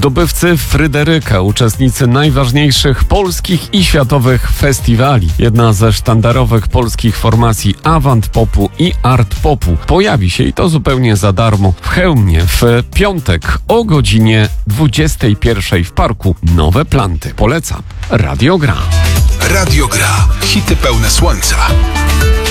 Zdobywcy Fryderyka, uczestnicy najważniejszych polskich i światowych festiwali. Jedna ze sztandarowych polskich formacji avant popu i art popu pojawi się, i to zupełnie za darmo, w Chełmie w piątek o godzinie 21 w parku Nowe Planty. Polecam. Radio Gra. Radio Gra. Hity pełne słońca.